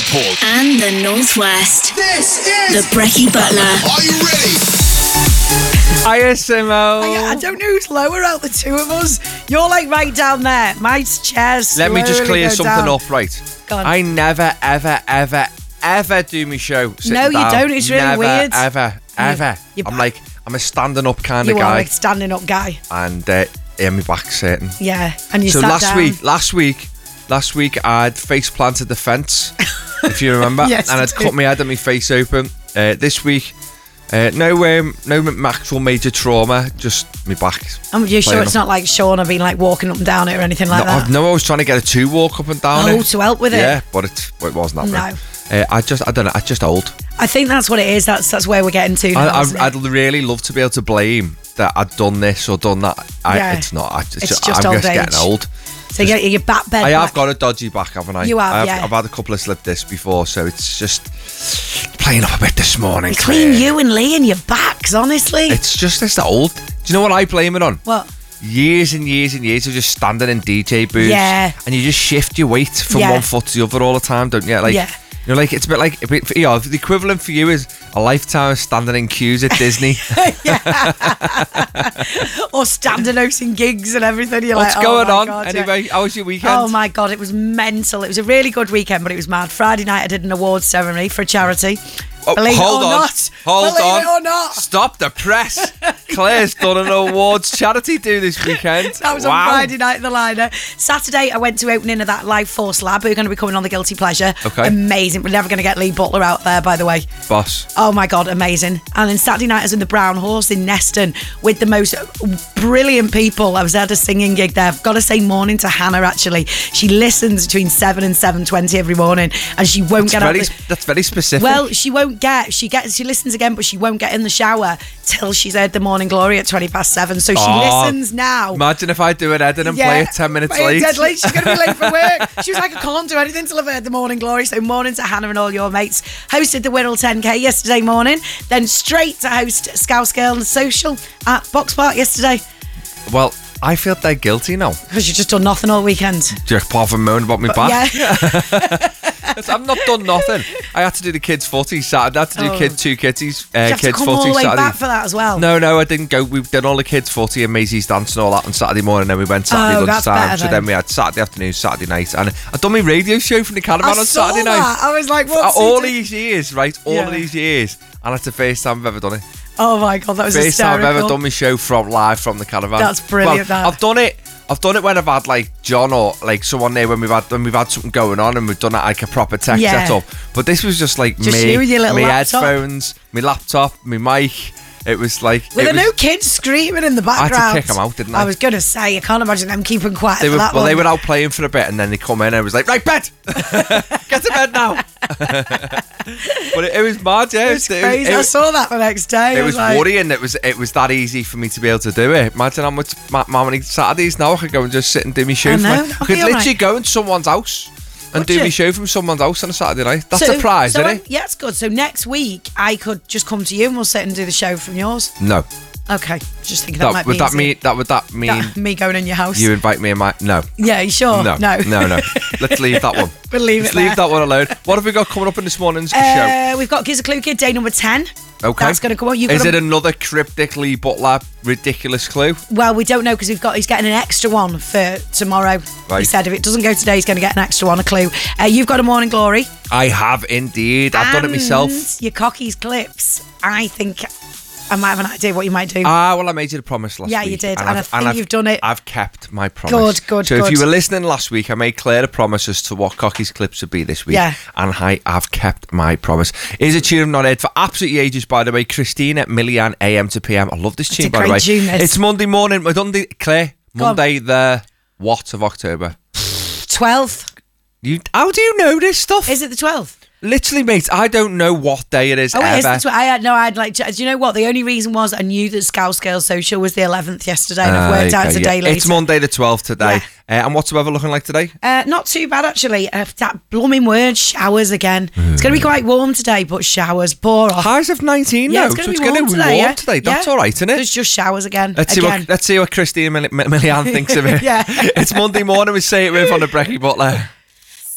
Liverpool and the Northwest. This is The Brecky Butler. Are you ready? Hiya, Simo. I don't know who's lower out the two of us. You're like right down there. My chair's Let me just slowly clear go something down. up, right? Go on. I never, ever do my show sitting No, you down. don't. It's really never, weird. Ever. you're I'm a standing up kind You of are guy. like standing up guy. And yeah, my back's certain. Yeah, and you So sat down. last week I'd face planted the fence, if you remember, Yes, and I I'd do. cut my head and my face open. This week, no actual major trauma, just my back. You're sure playing it's up. not like Shauna being like walking up and down it or anything like that? No, I was trying to get a 2 walk up and down Oh, it. to help with it? Yeah, but it wasn't that. No. I don't know. I'm just old. I think that's what it is. That's where we're getting to now, isn't it? I'd really love to be able to blame that I'd done this or done that. Yeah. It's not. It's just I'm old just getting age. old. So you're back bed. I have back. got a dodgy back, haven't I? You have, yeah. I've had a couple of slip discs before, so it's just playing up a bit this morning. Between Claire. you and Lee and your backs, honestly. It's just this old. Do you know what I blame it on? What? Years and years and years of just standing in DJ booths. Yeah. And you just shift your weight from Yeah. one foot to the other all the time, don't you? Like, Yeah. You know, like it's a bit like the equivalent for you is a lifetime of standing in queues at Disney. Or standing hosting gigs and everything. You're What's like, going oh my on? God, yeah. Anyway, how was your weekend? Oh my God, it was mental. It was a really good weekend, but it was mad. Friday night I did an awards ceremony for a charity. Oh, Believe hold it or on. not. Hold Believe on. it or not. Stop the press. Claire's done an awards charity do this weekend. That was Wow. on Friday night at the Liner. Saturday, I went to opening of that Live Force Lab, who are going to be coming on The Guilty Pleasure. Okay. Amazing. We're never going to get Lee Butler out there, by the way. Boss. Oh my God, amazing. And then Saturday night I was in the Brown Horse in Neston with the most brilliant people. I was at a singing gig there. I've got to say morning to Hannah, actually. She listens between 7 and 7:20 every morning, and she won't get out. That's very specific. Well, she listens again, but she won't get in the shower till she's heard the Morning Glory at 7:20. So she listens now. Imagine if I do an edit and play it 10 minutes play it late. dead late. She's going to be late for work. She was like, I can't do anything till I've heard the Morning Glory. So morning to Hannah and all your mates. Hosted the Wirral 10K yesterday morning. Then straight to host Scouse Girl and Social at Box Park yesterday. Well, I feel dead guilty now. Because you've just done nothing all weekend. Just apart from moaning about my back. Yeah. I've not done nothing. I had to do the kids' footy Saturday. I had to do two kitties. You have to kids' come all footy the way Saturday. back for that as well. No, I didn't go. We did all the kids' footy and Maisie's dance and all that on Saturday morning. Then we went Saturday that's lunchtime. better So then. then we had Saturday afternoon, Saturday night, and I'd done my radio show from the caravan I on saw Saturday that. night. I was like, what's all he doing? these years, right? All Yeah. of these years, and that's the first time I've ever done it. Oh my God, that was First time hysterical. I've ever done my show live from the caravan. That's brilliant, Well, that. I've done it when I've had like John or like someone there when we've had something going on and we've done it like a proper tech Yeah. setup. But this was just like Just me, you with your little my laptop. headphones, my laptop, my mic. It was like Were there it was, no kids screaming in the I background? had to kick 'em out, didn't I? I was going to say, I can't imagine them keeping quiet They for were that well, long. they were out playing for a bit and then they come in and it was like, right, bed, get to bed now. But it was mad, yeah. It was crazy. I saw that the next day. It I was like, worrying. It was that easy for me to be able to do it. Imagine how many Saturdays now I could go and just sit and do my show. I from know, my- that'd I could be all literally right. go into someone's house and Would do you? my show from someone's house on a Saturday night. That's So- a prize, so isn't I'm- it? Yeah, it's good. So next week, I could just come to you and we'll sit and do the show from yours. No. Okay, just thinking that might Would be that easy. mean would that mean That- me going in your house? you invite me in my no. Yeah, you sure? No. Let's leave that one. We'll leave Let's it there. leave that one alone. What have we got coming up in this morning's show? We've got Giz a Clue Kid, day number 10. Okay. That's going to come on. Is it another cryptic Lee Butler ridiculous clue? Well, we don't know because he's getting an extra one for tomorrow. He Right. said if it doesn't go today, he's going to get an extra one, a clue. You've got a Morning Glory. I have indeed. I've done it myself. And your Cocky's clips. I think I might have an idea what you might do. Well, I made you the promise last week. Yeah, you did, and I I've- think I've- you've done it. I've kept my promise. Good, So if good. you were listening last week, I made Claire a promise as to what Cocky's clips would be this week. Yeah. And I have kept my promise. Here's a tune I've not heard for absolutely ages, by the way. Christina Milian, AM to PM. I love this tune, a by the great way. tune, this. It's Monday morning. Claire, Go on. Monday the what of October? 12th. How do you know this stuff? Is it the 12th? Literally, mate, I don't know what day it is Oh, it is ever. the 12th. I'd like. Do you know what? The only reason was I knew that Scouse Girl Social was the 11th yesterday, and I've worked out it's a day later. It's Monday the 12th today. Yeah. And what's the weather looking like today? Not too bad, actually. That blooming word, showers again. It's going to be quite warm today, but showers, pour off. Highs of 19 Yeah, now, it's going so to it's be going warm to be today. warm Yeah. today. That's Yeah. all right, isn't it? There's just showers again. Let's see what Christina Milian thinks of it. Yeah. It's Monday morning. We say it with on the Brecky Butler.